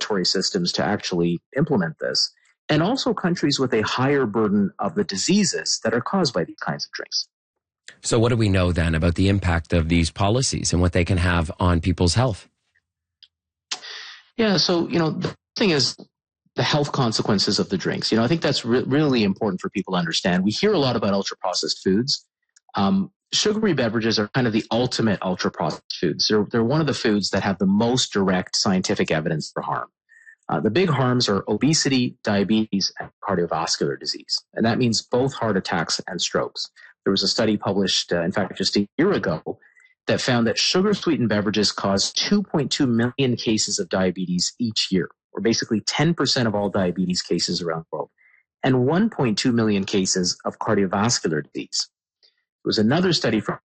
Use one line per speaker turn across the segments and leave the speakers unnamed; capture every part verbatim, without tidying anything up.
regulatory systems to actually implement this, and also countries with a higher burden of the diseases that are caused by these kinds of drinks.
So what do we know then about the impact of these policies and what they can have on people's health?
Yeah, so, you know, the thing is the health consequences of the drinks. You know, I think that's re- really important for people to understand. We hear a lot about ultra-processed foods. Um, sugary beverages are kind of the ultimate ultra-processed foods. They're, they're one of the foods that have the most direct scientific evidence for harm. Uh, the big harms are obesity, diabetes, and cardiovascular disease. And that means both heart attacks and strokes. There was a study published, uh, in fact, just a year ago that found that sugar-sweetened beverages cause two point two million cases of diabetes each year, or basically ten percent of all diabetes cases around the world, and one point two million cases of cardiovascular disease. There was another study from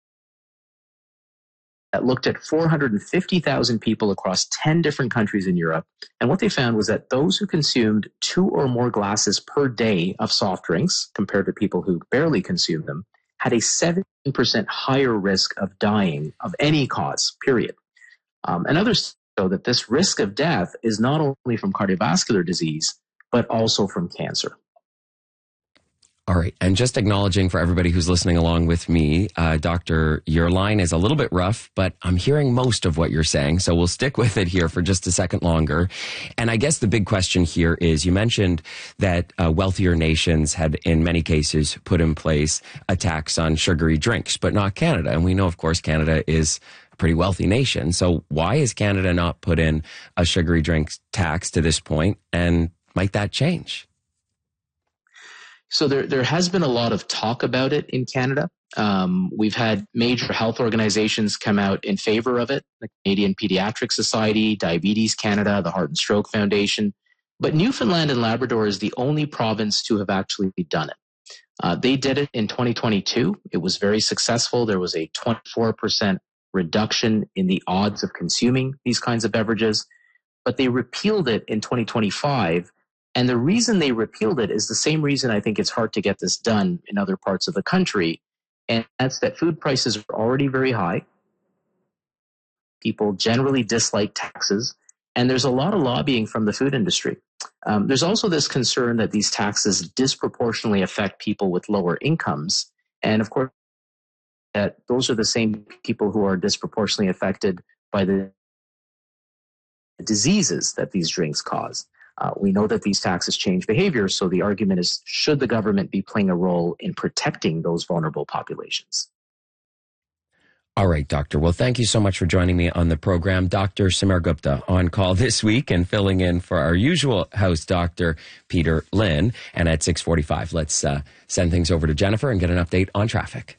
that looked at four hundred fifty thousand people across ten different countries in Europe. And what they found was that those who consumed two or more glasses per day of soft drinks, compared to people who barely consumed them, had a seventeen percent higher risk of dying of any cause, period. Um, and others show that this risk of death is not only from cardiovascular disease, but also from cancer.
All right. And just acknowledging for everybody who's listening along with me, uh, Doctor, your line is a little bit rough, but I'm hearing most of what you're saying. So we'll stick with it here for just a second longer. And I guess the big question here is you mentioned that uh, wealthier nations had, in many cases, put in place a tax on sugary drinks, but not Canada. And we know, of course, Canada is a pretty wealthy nation. So why has Canada not put in a sugary drinks tax to this point? And might that change?
So there, there has been a lot of talk about it in Canada. Um, we've had major health organizations come out in favor of it, the Canadian Pediatric Society, Diabetes Canada, the Heart and Stroke Foundation. But Newfoundland and Labrador is the only province to have actually done it. Uh, they did it in twenty twenty-two. It was very successful. There was a twenty-four percent reduction in the odds of consuming these kinds of beverages. But they repealed it in twenty twenty-five. And the reason they repealed it is the same reason I think it's hard to get this done in other parts of the country. And that's that food prices are already very high. People generally dislike taxes. And there's a lot of lobbying from the food industry. Um, there's also this concern that these taxes disproportionately affect people with lower incomes. And of course, that those are the same people who are disproportionately affected by the diseases that these drinks cause. Uh, we know that these taxes change behavior, so the argument is, should the government be playing a role in protecting those vulnerable populations?
All right, Doctor. Well, thank you so much for joining me on the program. Doctor Sameer Gupta on call this week and filling in for our usual host, Doctor Peter Lynn. And at six forty-five, let's uh, send things over to Jennifer and get an update on traffic.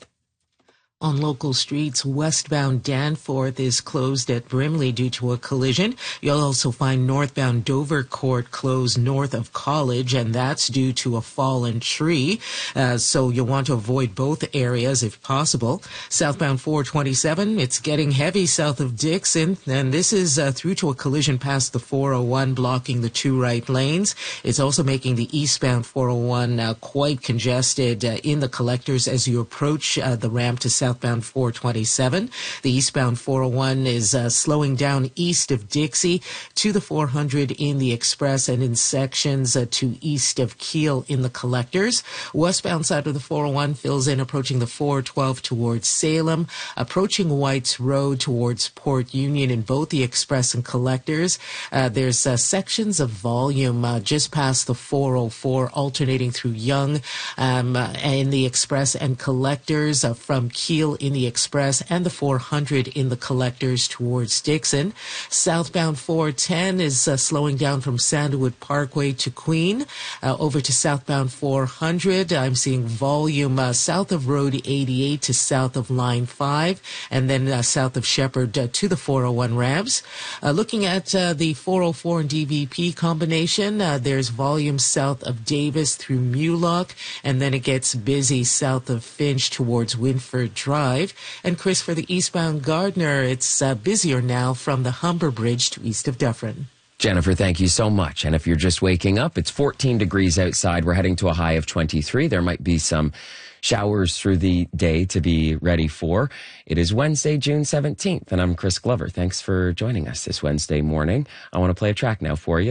On local streets, westbound Danforth is closed at Brimley due to a collision. You'll also find northbound Dover Court closed north of College, and that's due to a fallen tree. Uh, so you'll want to avoid both areas if possible. Southbound four twenty-seven, it's getting heavy south of Dixon, and this is uh, through to a collision past the four oh one, blocking the two right lanes. It's also making the eastbound four oh one uh, quite congested uh, in the collectors as you approach uh, the ramp to South. Southbound four twenty-seven. The eastbound four oh one is uh, slowing down east of Dixie to the four hundred in the express and in sections uh, to east of Kiel in the collectors. Westbound side of the four oh one fills in approaching the four twelve towards Salem, approaching White's Road towards Port Union in both the express and collectors. Uh, there's uh, sections of volume uh, just past the four oh four alternating through Yonge um, uh, in the express and collectors uh, from Kiel in the express and the four hundred in the collectors towards Dixon. Southbound four ten is uh, slowing down from Sandalwood Parkway to Queen uh, over to southbound four hundred. I'm seeing volume uh, south of Road eighty-eight to south of Line five and then uh, south of Shepherd uh, to the four oh one ramps. Uh, looking at uh, the four oh four and D V P combination, uh, there's volume south of Davis through Mulock, and then it gets busy south of Finch towards Winford Drive. And Chris, for the eastbound Gardner, it's uh, busier now from the Humber Bridge to east of Dufferin.
Jennifer, thank you so much. And if you're just waking up, it's fourteen degrees outside. We're heading to a high of twenty-three. There might be some showers through the day to be ready for. It is Wednesday, June seventeenth, and I'm Chris Glover. Thanks for joining us this Wednesday morning. I want to play a track now for you.